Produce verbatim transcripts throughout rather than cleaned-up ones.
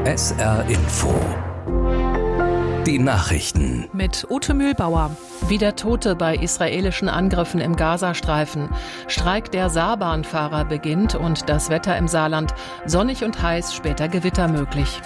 S R Info. Die Nachrichten. Mit Ute Mühlbauer. Wieder Tote bei israelischen Angriffen im Gazastreifen. Streik der Saarbahnfahrer beginnt und das Wetter im Saarland. Sonnig und heiß, später Gewitter möglich.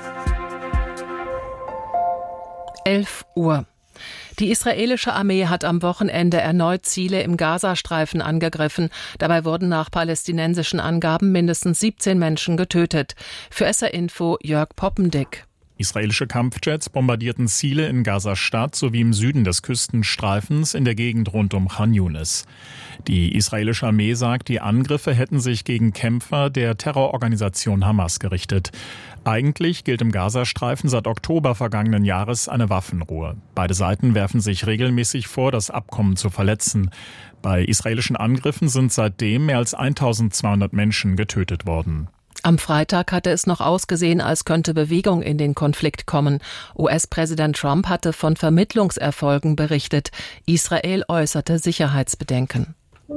elf Uhr. Die israelische Armee hat am Wochenende erneut Ziele im Gazastreifen angegriffen. Dabei wurden nach palästinensischen Angaben mindestens siebzehn Menschen getötet. Für S R Info Jörg Poppendick. Israelische Kampfjets bombardierten Ziele in Gaza-Stadt sowie im Süden des Küstenstreifens in der Gegend rund um Khan Yunis. Die israelische Armee sagt, die Angriffe hätten sich gegen Kämpfer der Terrororganisation Hamas gerichtet. Eigentlich gilt im Gazastreifen seit Oktober vergangenen Jahres eine Waffenruhe. Beide Seiten werfen sich regelmäßig vor, das Abkommen zu verletzen. Bei israelischen Angriffen sind seitdem mehr als eintausendzweihundert Menschen getötet worden. Am Freitag hatte es noch ausgesehen, als könnte Bewegung in den Konflikt kommen. U S-Präsident Trump hatte von Vermittlungserfolgen berichtet. Israel äußerte Sicherheitsbedenken.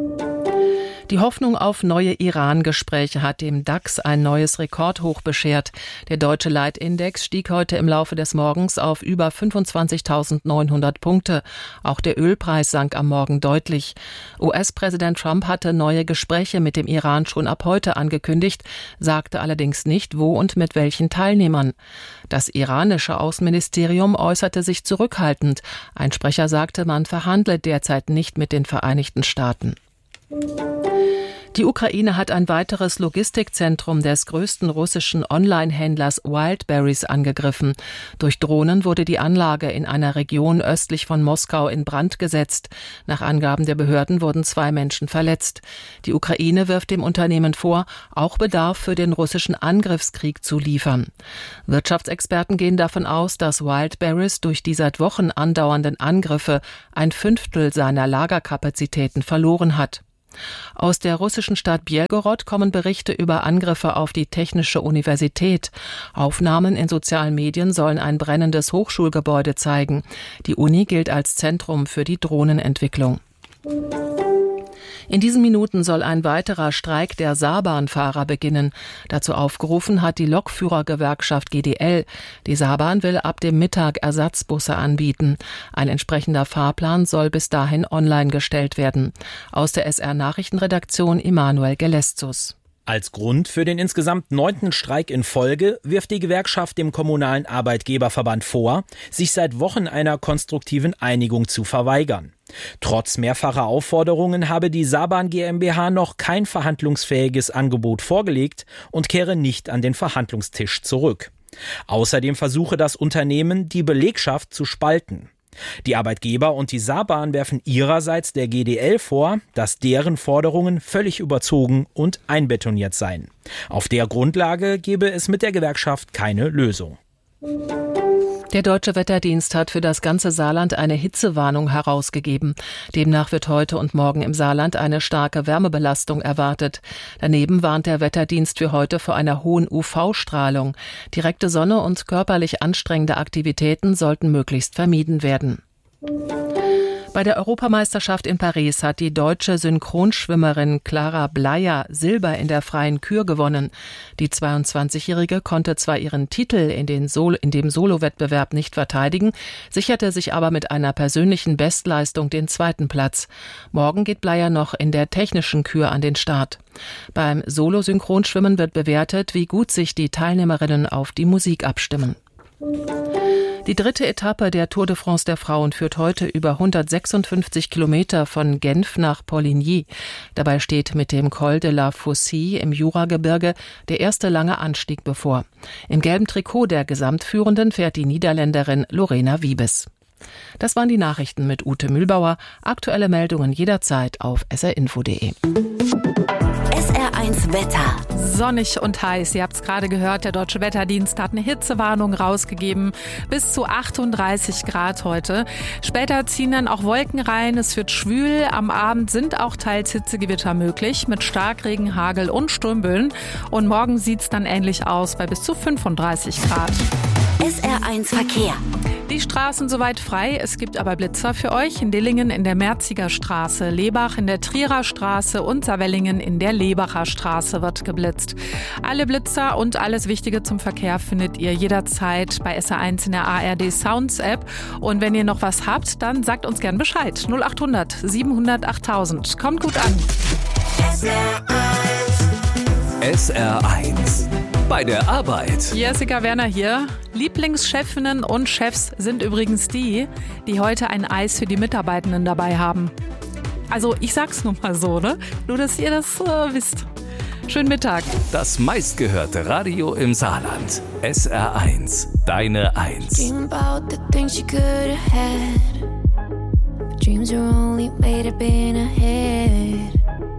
Die Hoffnung auf neue Iran-Gespräche hat dem DAX ein neues Rekordhoch beschert. Der deutsche Leitindex stieg heute im Laufe des Morgens auf über fünfundzwanzigtausendneunhundert Punkte. Auch der Ölpreis sank am Morgen deutlich. U S-Präsident Trump hatte neue Gespräche mit dem Iran schon ab heute angekündigt, sagte allerdings nicht, wo und mit welchen Teilnehmern. Das iranische Außenministerium äußerte sich zurückhaltend. Ein Sprecher sagte, man verhandle derzeit nicht mit den Vereinigten Staaten. Die Ukraine hat ein weiteres Logistikzentrum des größten russischen Online-Händlers Wildberries angegriffen. Durch Drohnen wurde die Anlage in einer Region östlich von Moskau in Brand gesetzt. Nach Angaben der Behörden wurden zwei Menschen verletzt. Die Ukraine wirft dem Unternehmen vor, auch Bedarf für den russischen Angriffskrieg zu liefern. Wirtschaftsexperten gehen davon aus, dass Wildberries durch die seit Wochen andauernden Angriffe ein Fünftel seiner Lagerkapazitäten verloren hat. Aus der russischen Stadt Bjelgorod kommen Berichte über Angriffe auf die Technische Universität. Aufnahmen in sozialen Medien sollen ein brennendes Hochschulgebäude zeigen. Die Uni gilt als Zentrum für die Drohnenentwicklung. In diesen Minuten soll ein weiterer Streik der Saarbahnfahrer beginnen. Dazu aufgerufen hat die Lokführergewerkschaft G D L. Die Saarbahn will ab dem Mittag Ersatzbusse anbieten. Ein entsprechender Fahrplan soll bis dahin online gestellt werden. Aus der S R-Nachrichtenredaktion Emanuel Geleszus. Als Grund für den insgesamt neunten Streik in Folge wirft die Gewerkschaft dem Kommunalen Arbeitgeberverband vor, sich seit Wochen einer konstruktiven Einigung zu verweigern. Trotz mehrfacher Aufforderungen habe die Saarbahn GmbH noch kein verhandlungsfähiges Angebot vorgelegt und kehre nicht an den Verhandlungstisch zurück. Außerdem versuche das Unternehmen, die Belegschaft zu spalten. Die Arbeitgeber und die Saarbahn werfen ihrerseits der G D L vor, dass deren Forderungen völlig überzogen und einbetoniert seien. Auf der Grundlage gebe es mit der Gewerkschaft keine Lösung. Der Deutsche Wetterdienst hat für das ganze Saarland eine Hitzewarnung herausgegeben. Demnach wird heute und morgen im Saarland eine starke Wärmebelastung erwartet. Daneben warnt der Wetterdienst für heute vor einer hohen U V-Strahlung. Direkte Sonne und körperlich anstrengende Aktivitäten sollten möglichst vermieden werden. Bei der Europameisterschaft in Paris hat die deutsche Synchronschwimmerin Clara Bleier Silber in der freien Kür gewonnen. Die zweiundzwanzigjährige konnte zwar ihren Titel in, den Sol- in dem Solo-Wettbewerb nicht verteidigen, sicherte sich aber mit einer persönlichen Bestleistung den zweiten Platz. Morgen geht Bleier noch in der technischen Kür an den Start. Beim Solo-Synchronschwimmen wird bewertet, wie gut sich die Teilnehmerinnen auf die Musik abstimmen. Die dritte Etappe der Tour de France der Frauen führt heute über hundertsechsundfünfzig Kilometer von Genf nach Poligny. Dabei steht mit dem Col de la Faucille im Juragebirge der erste lange Anstieg bevor. Im gelben Trikot der Gesamtführenden fährt die Niederländerin Lorena Wiebes. Das waren die Nachrichten mit Ute Mühlbauer. Aktuelle Meldungen jederzeit auf s r info punkt d e. S R eins Wetter. Sonnig und heiß. Ihr habt es gerade gehört, der Deutsche Wetterdienst hat eine Hitzewarnung rausgegeben. Bis zu achtunddreißig Grad heute. Später ziehen dann auch Wolken rein. Es wird schwül. Am Abend sind auch teils Hitzegewitter möglich mit Starkregen, Hagel und Sturmböen. Und morgen sieht es dann ähnlich aus bei bis zu fünfunddreißig Grad. S R eins Verkehr. Die Straßen soweit frei, es gibt aber Blitzer für euch. In Dillingen in der Merziger Straße, Lebach in der Trierer Straße und Saarwellingen in der Lebacher Straße wird geblitzt. Alle Blitzer und alles Wichtige zum Verkehr findet ihr jederzeit bei S R eins in der A R D Sounds App. Und wenn ihr noch was habt, dann sagt uns gern Bescheid. null acht hundert siebenhundert achttausend. Kommt gut an. S R eins. Bei der Arbeit. Jessica Werner hier. Lieblingschefinnen und Chefs sind übrigens die, die heute ein Eis für die Mitarbeitenden dabei haben. Also ich sag's nur mal so, ne? Nur, dass ihr das äh, wisst. Schönen Mittag. Das meistgehörte Radio im Saarland. S R eins. Deine Eins. Dream about the things you could have had. But dreams are only made up in a head.